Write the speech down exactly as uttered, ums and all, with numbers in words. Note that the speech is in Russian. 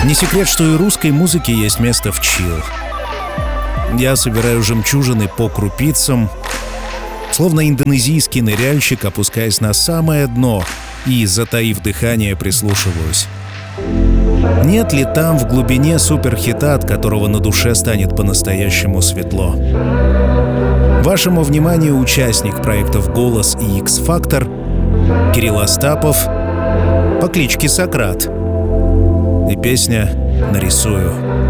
Не секрет, что и русской музыке есть место в чилл. Я собираю жемчужины по крупицам, словно индонезийский ныряльщик, опускаясь на самое дно и, затаив дыхание, прислушиваюсь. Нет ли там в глубине суперхита, от которого на душе станет по-настоящему светло? Вашему вниманию участник проектов «Голос» и «Икс-Фактор» Кирилл Остапов по кличке Сократ. И песня «Нарисую».